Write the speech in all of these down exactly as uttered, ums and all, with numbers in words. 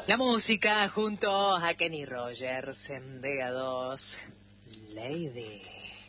La música junto a Kenny Rogers en D A dos. Lady.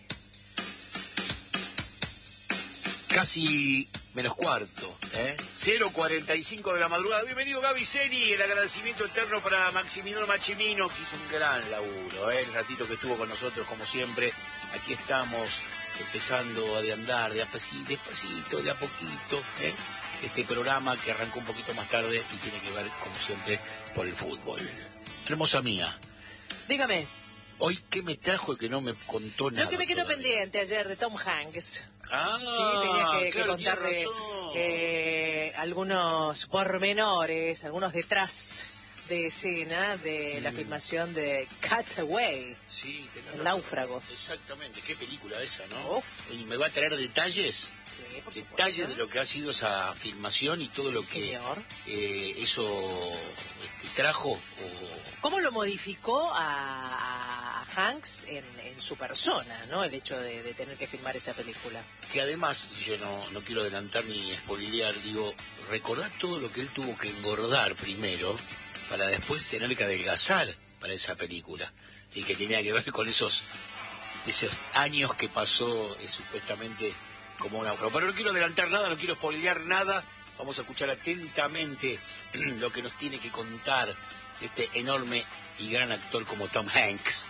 Casi menos cuarto, ¿eh? cero cuarenta y cinco de la madrugada. Bienvenido Gaby Zeni, el agradecimiento eterno para Maximiliano Machimino, que hizo un gran laburo, ¿eh? El ratito que estuvo con nosotros, como siempre. Aquí estamos, empezando a de andar, de a pasito, despacito, de a poquito, ¿eh? Este programa que arrancó un poquito más tarde y tiene que ver, como siempre, por el fútbol. Hermosa mía. Dígame. Hoy, ¿qué me trajo y que no me contó nada? Lo que me quedó todavía? pendiente ayer de Tom Hanks. Ah, sí, tenía que, claro, que contarle eh, algunos pormenores, algunos detrás de escena de mm. la filmación de Castaway, sí, El náufrago. Exactamente, qué película esa, ¿no? Uf. Y me va a traer detalles, sí, por detalles supuesto. de lo que ha sido esa filmación y todo sí, lo que señor. Eh, eso este, trajo. O... ¿Cómo lo modificó a, a Hanks en, en su persona, ¿no? El hecho de, de tener que filmar esa película. Que además, yo no, no quiero adelantar ni spoilear, digo, recordar todo lo que él tuvo que engordar primero para después tener que adelgazar para esa película, y que tenía que ver con esos esos años que pasó eh, supuestamente como un náufrago. Pero no quiero adelantar nada, no quiero spoilear nada. Vamos a escuchar atentamente lo que nos tiene que contar este enorme y gran actor como Tom Hanks.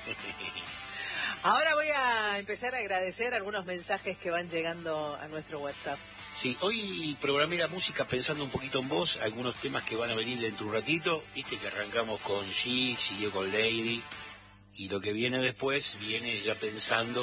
Ahora voy a empezar a agradecer algunos mensajes que van llegando a nuestro WhatsApp. Sí, hoy programé la música pensando un poquito en vos, algunos temas que van a venir dentro de un ratito. Viste que arrancamos con She, siguió con Lady, y lo que viene después viene ya pensando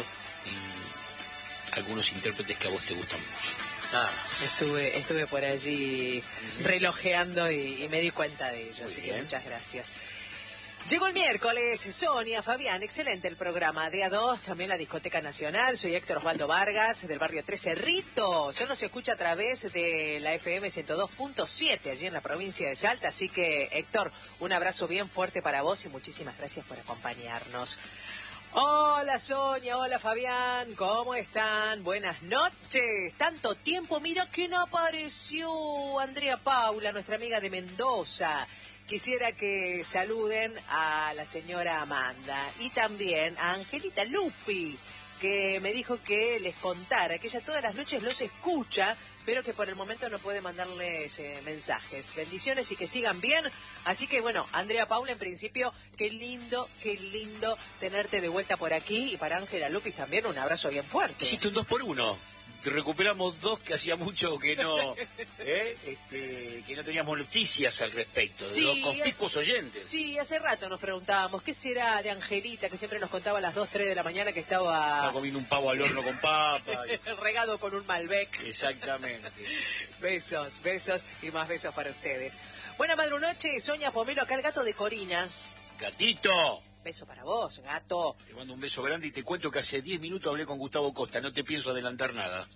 en algunos intérpretes que a vos te gustan mucho. Nada más. Estuve, estuve por allí uh-huh. relojeando y, y me di cuenta de ello, muy así bien. Que muchas gracias. Llegó el miércoles, Sonia, Fabián, excelente el programa. D A dos, también la Discoteca Nacional. Soy Héctor Osvaldo Vargas, del barrio Tres Cerritos. Solo se escucha a través de la F M ciento dos punto siete, allí en la provincia de Salta. Así que, Héctor, un abrazo bien fuerte para vos y muchísimas gracias por acompañarnos. Hola Sonia, hola Fabián, ¿cómo están? Buenas noches. Tanto tiempo, mira que no apareció Andrea Paula, nuestra amiga de Mendoza. Quisiera que saluden a la señora Amanda y también a Angelita Lupi, que me dijo que les contara que ella todas las noches los escucha, pero que por el momento no puede mandarles eh, mensajes. Bendiciones y que sigan bien. Así que bueno, Andrea Paula, en principio, qué lindo, qué lindo tenerte de vuelta por aquí. Y para Ángela Lupi también un abrazo bien fuerte. Hiciste un dos por uno. Recuperamos dos que hacía mucho que no ¿eh? este, que no teníamos noticias al respecto, de sí, los conspicuos oyentes. Sí, hace rato nos preguntábamos, ¿qué será de Angelita, que siempre nos contaba a las dos, tres de la mañana que estaba... Estaba comiendo un pavo al horno con papa. Y... regado con un Malbec. Exactamente. Besos, besos y más besos para ustedes. Buena madrunoche, Sonia Pomelo, acá el gato de Corina. ¡Gatito! Beso para vos, gato. Te mando un beso grande y te cuento que hace diez minutos hablé con Gustavo Costa. No te pienso adelantar nada.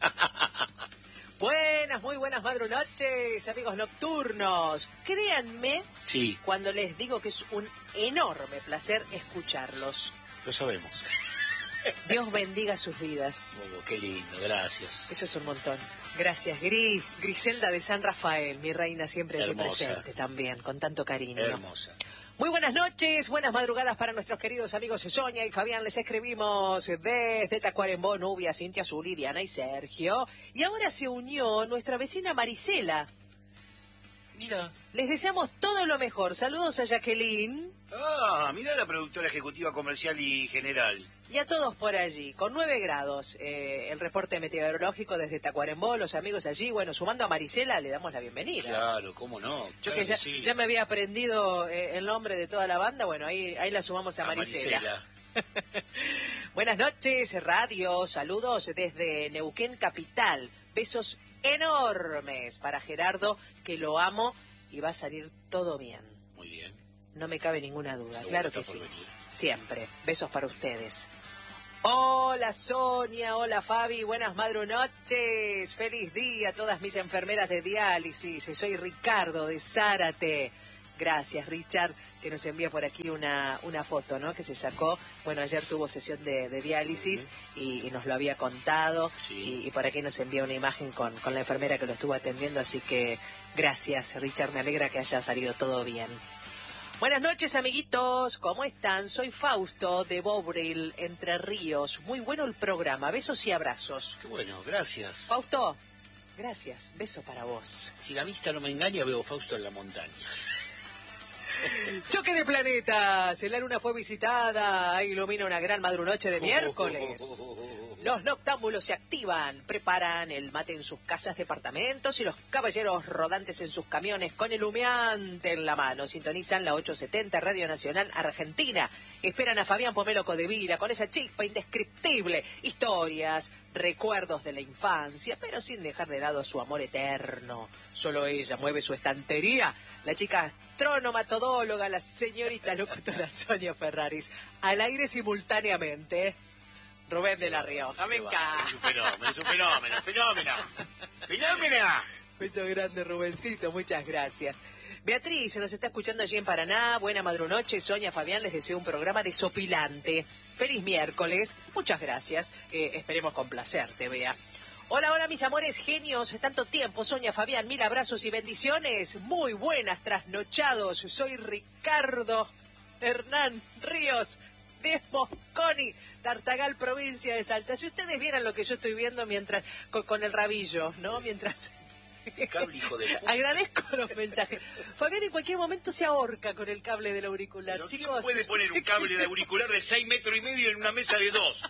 Buenas, muy buenas madrunoches, amigos nocturnos. Créanme sí. cuando les digo que es un enorme placer escucharlos. Lo sabemos. Dios bendiga sus vidas. Oh, qué lindo, gracias. Eso es un montón. Gracias, Gris. Griselda de San Rafael, mi reina siempre allí presente también, con tanto cariño. Hermosa. Muy buenas noches, buenas madrugadas para nuestros queridos amigos Sonia y Fabián. Les escribimos desde Tacuarembó, Nubia, Cintia, Zuli, Diana y Sergio. Y ahora se unió nuestra vecina Marisela. Mira. Les deseamos todo lo mejor. Saludos a Jacqueline. Ah, mira la productora ejecutiva comercial y general. Y a todos por allí, con nueve grados, eh, el reporte meteorológico desde Tacuarembó, los amigos allí, bueno, sumando a Marisela, le damos la bienvenida. Claro, cómo no. Yo claro que ya, sí. ya me había aprendido eh, el nombre de toda la banda, bueno, ahí, ahí la sumamos a, a Marisela. Marisela. Buenas noches, radio, saludos desde Neuquén Capital, besos enormes para Gerardo, que lo amo y va a salir todo bien. Muy bien. No me cabe ninguna duda, Lo claro que sí. Siempre. Besos para ustedes. Hola Sonia, hola Fabi, buenas madrunoches, feliz día a todas mis enfermeras de diálisis. Soy Ricardo de Zárate. Gracias, Richard, que nos envía por aquí una, una foto, ¿no? Que se sacó. Bueno, ayer tuvo sesión de, de diálisis uh-huh. y, y nos lo había contado. Sí. Y, y por aquí nos envía una imagen con, con la enfermera que lo estuvo atendiendo. Así que Gracias, Richard, me alegra que haya salido todo bien. Buenas noches, amiguitos, ¿cómo están? Soy Fausto de Bobril, Entre Ríos. Muy bueno el programa, besos y abrazos. Qué bueno, gracias. Fausto, gracias, beso para vos. Si la vista no me engaña, veo Fausto en la montaña. Choque de planetas, la luna fue visitada, ilumina una gran madrunoche de miércoles. Los noctámbulos se activan, preparan el mate en sus casas, departamentos y los caballeros rodantes en sus camiones con el humeante en la mano. Sintonizan la ochocientos setenta Radio Nacional Argentina. Esperan a Fabián Pomelo Codevila con esa chispa indescriptible. Historias, recuerdos de la infancia, pero sin dejar de lado a su amor eterno. Solo ella mueve su estantería. La chica astrónoma, todóloga, la señorita locutora Sonia Ferraris. Al aire simultáneamente. Rubén de la Rioja, me encanta. Es un fenómeno, es un fenómeno, fenómeno. ¡Fenómena! Beso grande, Rubencito, muchas gracias. Beatriz se nos está escuchando allí en Paraná. Buena madrunoche, Sonia, Fabián, les deseo un programa desopilante. Feliz miércoles, muchas gracias. Eh, esperemos complacerte, Bea. Hola, hola, mis amores genios. Tanto tiempo, Sonia, Fabián, mil abrazos y bendiciones. Muy buenas, trasnochados. Soy Ricardo Hernán Ríos de Mosconi, Tartagal, provincia de Salta. Si ustedes vieran lo que yo estoy viendo mientras con, con el rabillo, ¿no? Mientras... Cable, hijo de puta. Agradezco los mensajes. Fabián en cualquier momento se ahorca con el cable del auricular. Pero chicos, ¿quién puede poner un cable de auricular de seis metros y medio en una mesa de dos?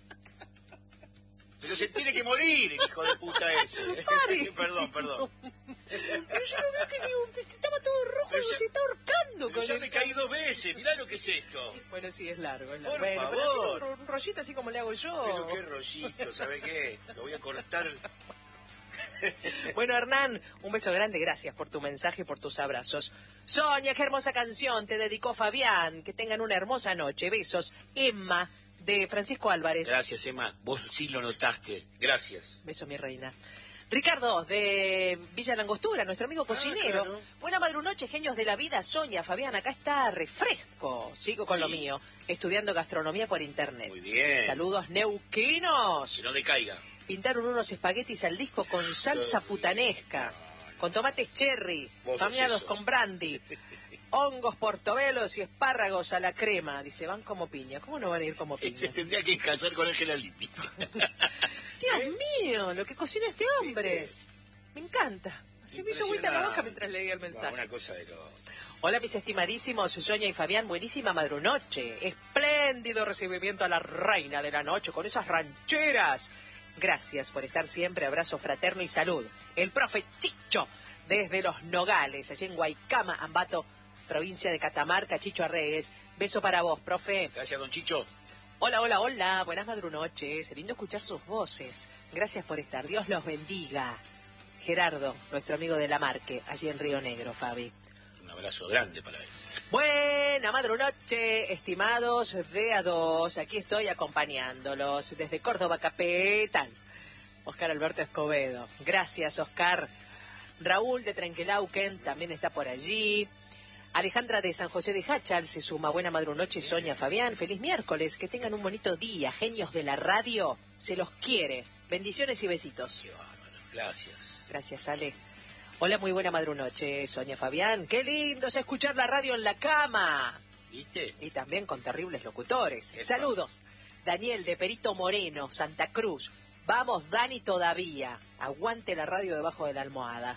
Pero se tiene que morir el hijo de puta ese. Fabi. Perdón, perdón. Pero yo lo veo que digo, estaba todo rojo, Pero y ya- se está ahorcando Pero con ya el me caí dos veces, mirá lo que es esto. Bueno, sí, es largo, es largo. Por Bueno, pero favor. así un, un rollito así como le hago yo. Pero qué rollito, ¿sabe qué? Lo voy a cortar. Bueno, Hernán, un beso grande, gracias por tu mensaje, por tus abrazos. Sonia, qué hermosa canción te dedicó Fabián. Que tengan una hermosa noche. Besos. Emma, de Francisco Álvarez. Gracias, Emma. Vos sí lo notaste. Gracias. Beso, mi reina. Ricardo, de Villa Langostura, nuestro amigo cocinero. claro. Buena madrunoche, genios de la vida. Sonia, Fabián, acá está refresco. Sigo con Sí. lo mío, estudiando gastronomía por internet. Muy bien. Saludos neuquinos. Que no decaiga. Pintaron unos espaguetis al disco con salsa putanesca, con tomates cherry, Vos fameados sos eso. con brandy, hongos portobelos y espárragos a la crema. Dice, van como piña. ¿Cómo no van a ir como piña? Se tendría que casar con Ángela Lippi. Dios mío, lo que cocina este hombre. Me encanta. Se me hizo vuelta la boca mientras leía el mensaje. Una cosa de lo... Hola, mis estimadísimos, Sonia y Fabián, buenísima madrunoche. Espléndido recibimiento a la reina de la noche con esas rancheras. Gracias por estar siempre, abrazo fraterno y salud. El profe Chicho, desde Los Nogales, allí en Guaycama, Ambato, provincia de Catamarca, Chicho Arregues. Beso para vos, profe. Gracias, don Chicho. Hola, hola, hola, buenas madrunoches. Lindo escuchar sus voces. Gracias por estar, Dios los bendiga. Gerardo, nuestro amigo de la Marque, allí en Río Negro, Fabi. Un abrazo grande para él. Buena madrunoche, estimados de A dos. Aquí estoy acompañándolos desde Córdoba Capital. Oscar Alberto Escobedo. Gracias, Oscar. Raúl de Trenquelauquen también está por allí. Alejandra de San José de Hachal se suma. Buena madrunoche, Sonia, Fabián. Feliz miércoles. Que tengan un bonito día. Genios de la radio. Se los quiere. Bendiciones y besitos. Qué bárbaro. Gracias. Gracias, Ale. Hola, muy buena madrunoche, Sonia, Fabián. Qué lindo es escuchar la radio en la cama. ¿Viste? Y también con terribles locutores. Epa. Saludos. Daniel de Perito Moreno, Santa Cruz. Vamos, Dani, todavía. Aguante la radio debajo de la almohada.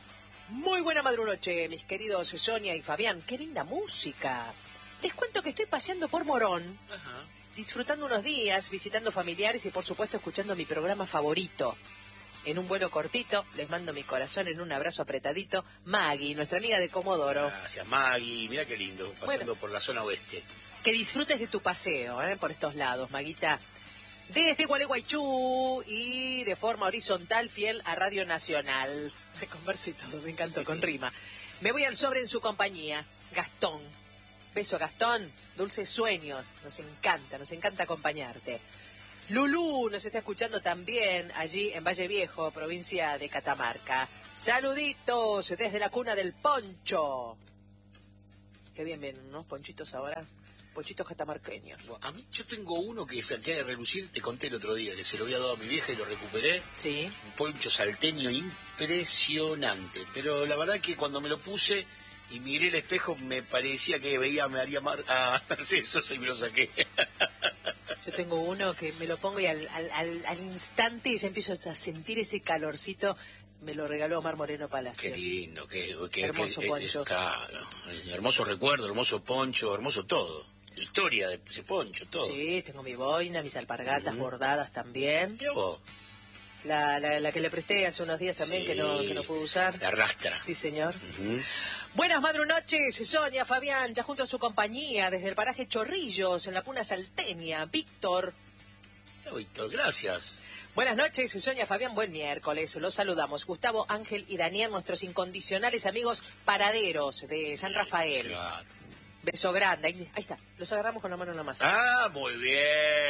Muy buena madrunoche, mis queridos Sonia y Fabián. Qué linda música. Les cuento que estoy paseando por Morón, Ajá. disfrutando unos días, visitando familiares y por supuesto escuchando mi programa favorito. En un vuelo cortito, les mando mi corazón en un abrazo apretadito. Maggie, nuestra amiga de Comodoro. Gracias, Maggie. Mira qué lindo, pasando Bueno. por la zona oeste. Que disfrutes de tu paseo, ¿eh? Por estos lados, Maguita. Desde Gualeguaychú y de forma horizontal, fiel a Radio Nacional. Me converso y todo, me encantó, con rima. Me voy al sobre en su compañía. Gastón. Beso, Gastón. Dulces sueños. Nos encanta, nos encanta acompañarte. Lulú nos está escuchando también allí en Valle Viejo, provincia de Catamarca. Saluditos desde la cuna del poncho. Qué bien, bien, unos ponchitos ahora. Ponchitos catamarqueños. Bueno, a mí yo tengo uno que saqué de relucir, te conté el otro día, que se lo había dado a mi vieja y lo recuperé. Sí. Un poncho salteño impresionante. Pero la verdad que cuando me lo puse y miré el espejo, me parecía que veía me haría mar a Mercedes Sosa y me lo saqué. Yo tengo uno que me lo pongo y al, al, al, al instante ya empiezo a sentir ese calorcito. Me lo regaló Omar Moreno Palacios. Qué lindo, qué, qué hermoso qué, poncho. Eh, claro, hermoso recuerdo, hermoso poncho, hermoso todo. Historia de ese poncho, todo. Sí, tengo mi boina, mis alpargatas uh-huh. bordadas también. ¿Qué vos? La, la, la que le presté hace unos días también, sí, que no que no pude usar. La rastra. Sí, señor. Uh-huh. Buenas madrunoches, Sonia, Fabián, ya junto a su compañía, desde el paraje Chorrillos, en la Puna Salteña, Víctor. Oh, Víctor, gracias. Buenas noches, Sonia, Fabián, buen miércoles. Los saludamos. Gustavo, Ángel y Daniel, nuestros incondicionales amigos paraderos de San Rafael. Claro. Beso grande. Ahí, ahí está. Los agarramos con la mano en la masa. Ah, muy bien.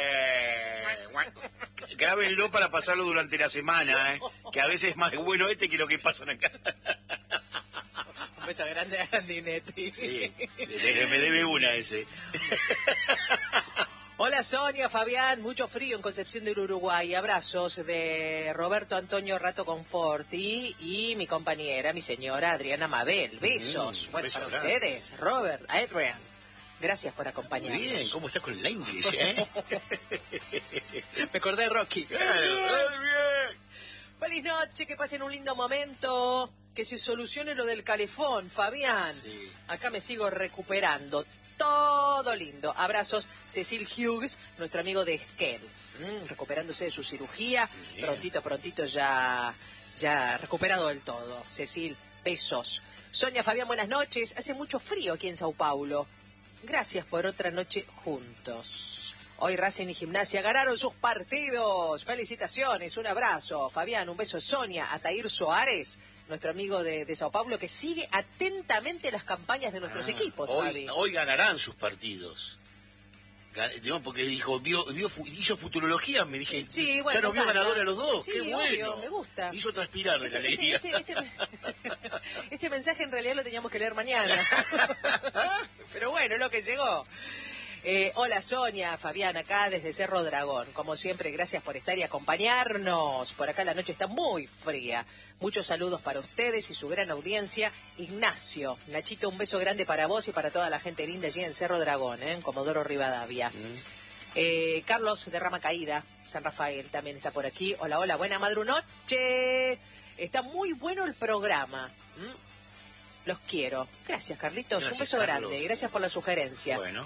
Grábenlo para pasarlo durante la semana, ¿eh? Que a veces es más bueno este que lo que pasan acá. Un beso grande a Grandinetti. Sí, me debe una ese. Hola Sonia, Fabián, mucho frío en Concepción del Uruguay. Abrazos de Roberto Antonio Rato Conforti y mi compañera, mi señora Adriana Mabel. Besos. Mm, bueno, beso para grande. Ustedes, Robert, Adrian. Gracias por acompañarnos. Muy bien, ¿cómo estás con la inglés, eh? Me acordé de Rocky. Claro, muy bien. Feliz noche, que pasen un lindo momento. Que se solucione lo del calefón, Fabián. Sí. Acá me sigo recuperando. Todo lindo. Abrazos, Cecil Hughes, nuestro amigo de Esquel, mm, recuperándose de su cirugía. Bien. Prontito, prontito ya, ya recuperado del todo. Cecil, besos. Sonia, Fabián, buenas noches. Hace mucho frío aquí en Sao Paulo. Gracias por otra noche juntos. Hoy Racing y Gimnasia ganaron sus partidos. Felicitaciones, un abrazo. Fabián, un beso. Sonia, Atair Soares, nuestro amigo de, de Sao Paulo, que sigue atentamente las campañas de nuestros ah, equipos. Hoy, Fabi. hoy ganarán sus partidos. Porque dijo, vio, vio, hizo futurología, me dije, sí, bueno, ya nos vio ganadores a los dos, sí, qué obvio, bueno. Me gusta. Hizo transpirar de la este, alegría. Este, este, este, este mensaje en realidad lo teníamos que leer mañana. Pero bueno, es lo que llegó. Eh, hola Sonia, Fabián, acá desde Cerro Dragón. Como siempre, gracias por estar y acompañarnos. Por acá la noche está muy fría. Muchos saludos para ustedes y su gran audiencia. Ignacio, Nachito, un beso grande para vos y para toda la gente linda allí en Cerro Dragón, ¿eh? En Comodoro Rivadavia. Mm. Eh, Carlos de Rama Caída, San Rafael, también está por aquí. Hola, hola, buena madrunoche. Está muy bueno el programa. ¿Mm? Los quiero. Gracias, Carlitos. Gracias, un beso Carlos. Grande. Gracias por la sugerencia. Bueno.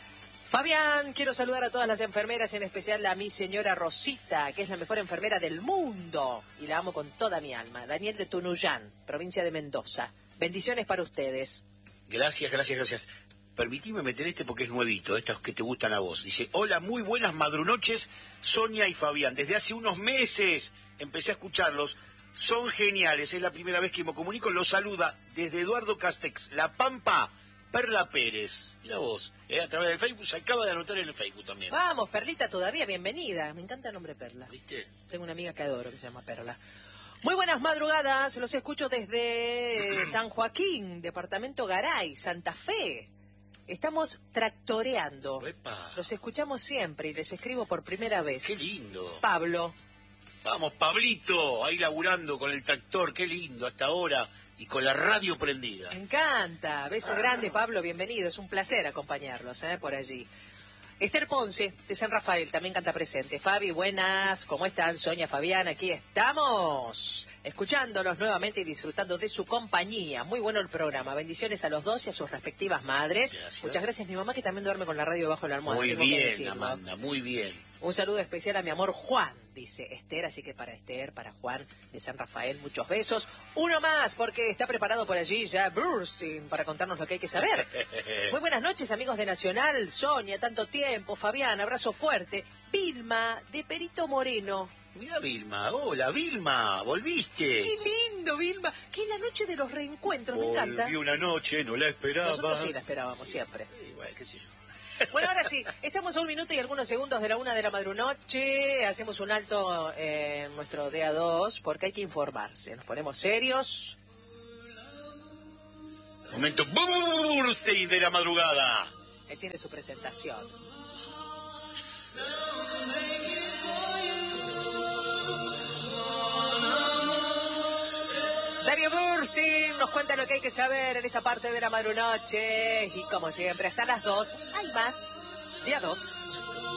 Fabián, quiero saludar a todas las enfermeras, en especial a mi señora Rosita, que es la mejor enfermera del mundo, y la amo con toda mi alma. Daniel de Tunuyán, provincia de Mendoza. Bendiciones para ustedes. Gracias, gracias, gracias. Permitime meter este porque es nuevito, estos que te gustan a vos. Dice, hola, muy buenas madrunoches, Sonia y Fabián. Desde hace unos meses empecé a escucharlos. Son geniales, es la primera vez que me comunico. Los saluda desde Eduardo Castex, La Pampa, Perla Pérez. Mira vos, eh, a través del Facebook, se acaba de anotar en el Facebook también. Vamos, Perlita, todavía, bienvenida. Me encanta el nombre Perla. ¿Viste? Tengo una amiga que adoro que se llama Perla. Muy buenas madrugadas, los escucho desde San Joaquín, departamento Garay, Santa Fe. Estamos tractoreando. Epa. Los escuchamos siempre y les escribo por primera vez. Qué lindo. Pablo. Vamos, Pablito, ahí laburando con el tractor, qué lindo hasta ahora. Y con la radio prendida. Me encanta. Beso ah. grande, Pablo, bienvenido. Es un placer acompañarlos ¿eh? por allí. Esther Ponce, de San Rafael, también canta presente. Fabi, buenas. ¿Cómo están? Sonia, Fabián, aquí estamos. Escuchándolos nuevamente y disfrutando de su compañía. Muy bueno el programa. Bendiciones a los dos y a sus respectivas madres. Gracias. Muchas gracias, mi mamá, que también duerme con la radio bajo la almohada. Muy bien, Amanda, muy bien. Un saludo especial a mi amor Juan, dice Esther, así que para Esther, para Juan de San Rafael, muchos besos. Uno más, porque está preparado por allí ya Bursting para contarnos lo que hay que saber. Muy buenas noches, amigos de Nacional. Sonia, tanto tiempo. Fabián, abrazo fuerte. Vilma, de Perito Moreno. Mira, Vilma, hola, Vilma, volviste. Qué lindo, Vilma. Que es la noche de los reencuentros, Volví me encanta. Volví una noche, no la esperaba. Nosotros sí la esperábamos, siempre. Sí, bueno, qué sé yo. Bueno, ahora sí, estamos a un minuto y algunos segundos de la una de la madrunoche. Hacemos un alto en nuestro D A dos porque hay que informarse. Nos ponemos serios. Momento Bursting de la madrugada. Él tiene su presentación. Darío Bursin nos cuenta lo que hay que saber en esta parte de la madrunoche. Y como siempre, hasta las dos hay más de A dos.